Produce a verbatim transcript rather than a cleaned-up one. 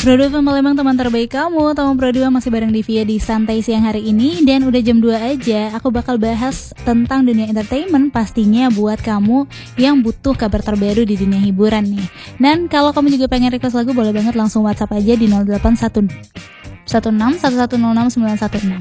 Pro dua Palembang, teman terbaik kamu. Teman Pro dua masih bareng Divya di Santai Siang hari ini. Dan udah jam dua aja, aku bakal bahas tentang dunia entertainment. Pastinya buat kamu yang butuh kabar terbaru di dunia hiburan nih. Dan kalau kamu juga pengen request lagu, boleh banget langsung WhatsApp aja di nol delapan satu satu enam satu satu nol enam sembilan satu enam.